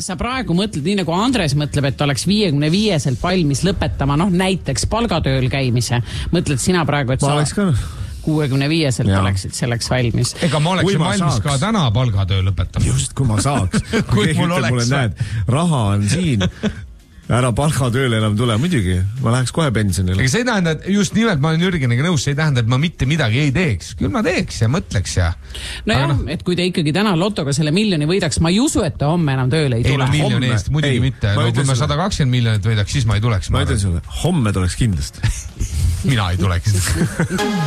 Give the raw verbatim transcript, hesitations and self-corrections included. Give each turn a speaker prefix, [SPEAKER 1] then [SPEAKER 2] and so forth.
[SPEAKER 1] sa praegu mõtled, nii nagu Andres mõtleb, et oleks viiekümne viieselt valmis lõpetama, noh näiteks palgatööl käimise. Mõtled sina praegu, et
[SPEAKER 2] ma
[SPEAKER 1] sa
[SPEAKER 2] oleks ka...
[SPEAKER 1] kuuekümne viieselt oleksid selleks valmis.
[SPEAKER 3] Ega ma oleksin valmis saaks. Ka täna palgatöö lõpetama.
[SPEAKER 2] Just, kui ma saaks. kui mul oleks. Mulle, näed, raha on siin. Ära palgatööle enam tule, muidugi. Ma läheks kohe pensionile.
[SPEAKER 3] Ega see ei tähenda, et just nimelt ma olen Jürgeniga nõus, see ei tähenda, et ma mitte midagi ei teeks. Küll ma teeks ja mõtleks ja...
[SPEAKER 1] No jah, no. Et kui te ikkagi täna lotoga selle miljoni võidaks, ma ei usu, et te homme enam tööle ei tule.
[SPEAKER 3] Ei no miljoni eest, muidugi ei, mitte. No, kui ma sada kakskümmend miljonit võidaks, siis ma ei tuleks.
[SPEAKER 2] Ma ütlen sulle, homme tuleks kindlasti.
[SPEAKER 3] Mina ei tuleks.